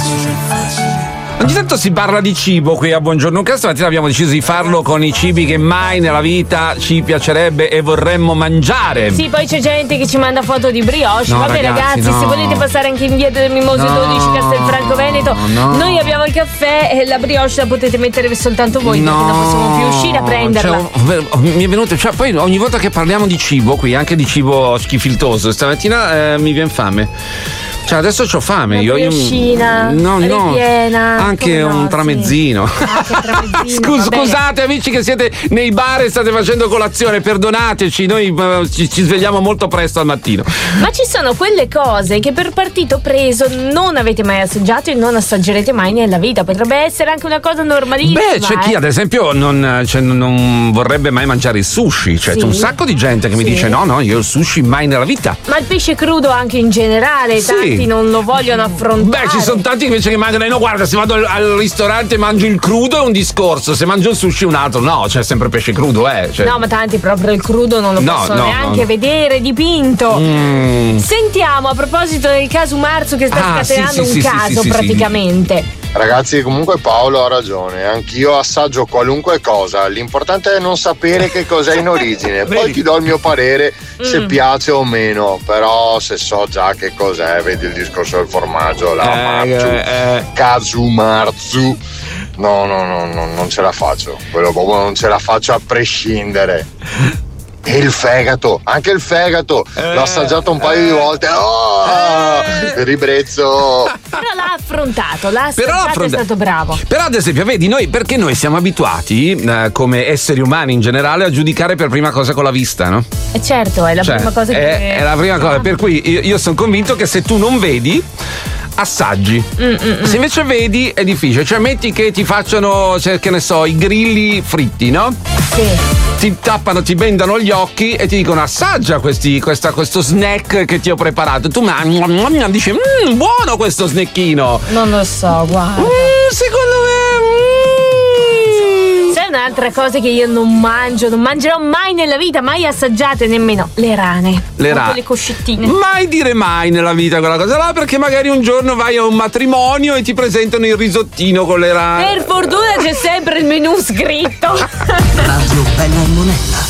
Ogni tanto si parla di cibo qui a Buongiorno Cast. Stamattina abbiamo deciso di farlo con i cibi che mai nella vita ci piacerebbe e vorremmo mangiare. Sì, poi c'è gente che ci manda foto di brioche. No, Vabbè ragazzi, no. se volete passare anche in via del Mimose 12 Castelfranco Veneto, noi abbiamo il caffè e la brioche la potete mettere soltanto voi, perché non possiamo più uscire a prenderla. Mi è venuto, poi ogni volta che parliamo di cibo qui, anche di cibo schifiltoso, stamattina mi viene fame. Adesso c'ho fame. Una brioscina, ripiena, anche un tramezzino. Scusate amici che siete nei bar e state facendo colazione, perdonateci, noi ci svegliamo molto presto al mattino. Ma ci sono quelle cose che per partito preso non avete mai assaggiato e non assaggerete mai nella vita. Potrebbe essere anche una cosa normalissima. Beh, c'è chi ad esempio non vorrebbe mai mangiare il sushi. C'è un sacco di gente che mi dice no, io il sushi mai nella vita. Ma il pesce crudo anche in generale, tanti non lo vogliono affrontare. Beh, ci sono tanti invece che mangiano. No, guarda, se vado al ristorante e mangio il crudo è un discorso, se mangio il sushi è un altro. No, c'è sempre pesce crudo, No, ma tanti proprio il crudo non lo possono neanche vedere dipinto. Sentiamo a proposito del caso Marzu che sta scatenando un caso praticamente. Ragazzi, comunque Paolo ha ragione, anch'io assaggio qualunque cosa, l'importante è non sapere che cos'è in origine, poi ti do il mio parere se piace o meno, però se so già che cos'è, vedi il discorso del formaggio, la Casu Marzu, no, non ce la faccio, quello proprio non ce la faccio a prescindere. E il fegato, anche il fegato, l'ho assaggiato un paio di volte, ribrezzo. Però l'ha affrontato, è stato bravo. Però ad esempio, vedi, perché noi siamo abituati, come esseri umani in generale, a giudicare per prima cosa con la vista, no? Certo, è la prima cosa che... È la prima cosa, per cui io sono convinto che se tu non vedi, assaggi. Se invece vedi è difficile, metti che ti facciano, che ne so, i grilli fritti, no? Sì. Ti tappano, ti bendano gli occhi e ti dicono assaggia questo snack che ti ho preparato. Tu dici buono questo snacchino. Non lo so, guarda. Secondo me sai un'altra cosa che io non mangerò mai nella vita, mai assaggiate nemmeno le rane. Le coscettine. Mai dire mai nella vita quella cosa là, perché magari un giorno vai a un matrimonio e ti presentano il risottino con le rane. Per fortuna c'è sempre il menù scritto. Radio Bella e Monella.